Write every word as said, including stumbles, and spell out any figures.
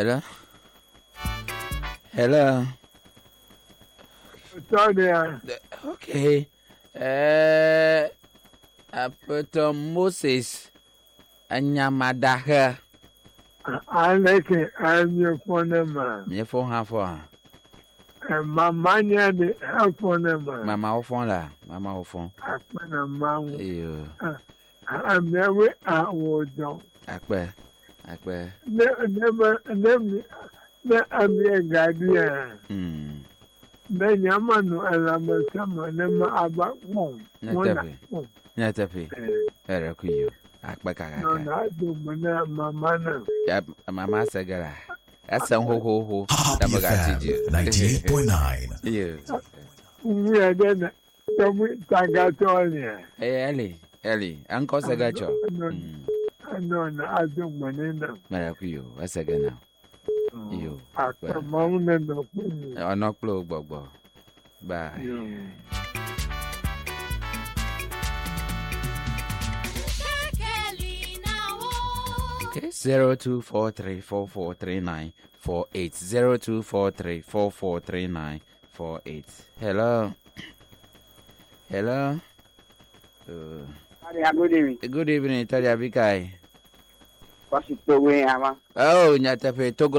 Hello? Hello? Okay. Uh, Apoto Moses Anyamadaha. I like it. I'm your phone number. Your phone half one. And my money, the phone number. Mamma phone la. Mamma phone. I put a mouth. You. I'm never out with them. Akbe. Akbe. Never, never, never. I'm a guardian. Hmm. Then Yamano and I'm a summer, never about one. Natapi. Natapi. Eraku. Akbaka. No, not do my man. Yep, Mamma Sagara. That's some ho ho ho. ninety-eight point nine. Yeah. We are then. Tagatonia. Hey, Ellie. Ellie. Uncle Sagacho. No, no, I don't want to know. Maracuyo. What's again now? You. After moment of or not blow, Bobo. Bye. Okay, zero two four three four four three nine four eight zero two four three four four three nine four eight. Hello. Hello. Uh, good evening. Good evening, Talia Bikai. What's it doing, Ama? Oh, Nyatape Togo.